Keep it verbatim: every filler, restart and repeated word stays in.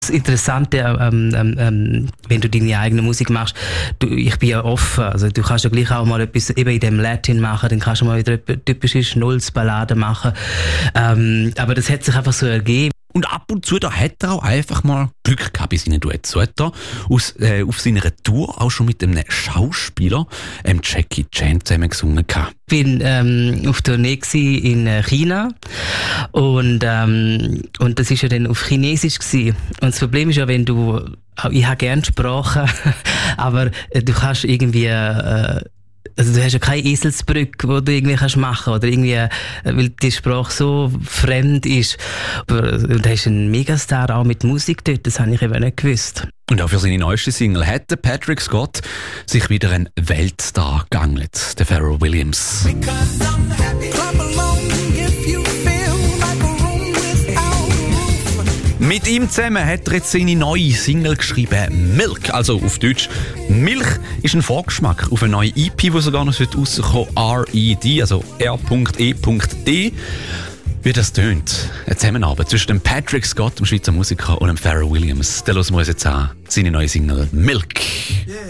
Das Interessante, ähm, ähm, ähm, wenn du deine eigene Musik machst, du, ich bin ja offen, also du kannst ja gleich auch mal etwas eben in dem Latin machen, dann kannst du mal wieder eine typische Schnulzballade machen, ähm, aber das hat sich einfach so ergeben. Und ab und zu da hat er auch einfach mal Glück gehabt bei seinen Duets. So hat er aus, äh, auf seiner Tour auch schon mit einem Schauspieler, ähm, Jackie Chan, zusammen gesungen gehabt. Ich war ähm, auf Tournee in China und, ähm, und das war ja dann auf Chinesisch gewesen. Und das Problem ist ja, wenn du, ich habe gerne Sprachen, aber du kannst irgendwie, äh, also du hast ja keine Eselsbrücke, die du irgendwie kannst machen oder irgendwie, weil die Sprache so fremd ist. Und du hast einen Megastar auch mit Musik dort, das habe ich eben nicht gewusst. Und auch für seine neueste Single hat Patrick Scott sich wieder einen Weltstar geangelt, der Pharrell Williams. Mit ihm zusammen hat er jetzt seine neue Single geschrieben, Milk, also auf Deutsch. Milch ist ein Vorgeschmack auf eine neue E P, die sogar noch rauskommen sollte, R E D, also R E D. Wie das tönt, eine Zusammenarbeit zwischen dem Patrick Scott, dem Schweizer Musiker, und dem Pharrell Williams. Da hören wir uns jetzt an, seine neue Single Milk.